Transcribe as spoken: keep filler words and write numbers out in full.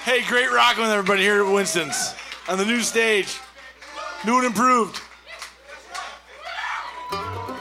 Hey, great rocking with everybody here at Winston's on the new stage. New and improved.